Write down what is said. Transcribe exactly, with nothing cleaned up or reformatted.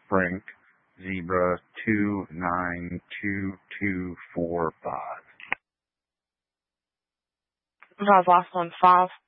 Frank Zebra two nine two two four five. That was last one, five.